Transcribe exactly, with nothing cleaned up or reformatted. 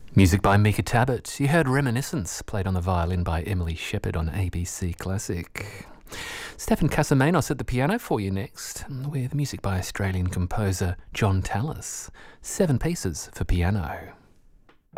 Music by Mika Tabbitt. You heard Reminiscence, played on the violin by Emily Shepard on A B C Classic. Stefan Casamanos at the piano for you next, with music by Australian composer John Tallis. Seven pieces for piano.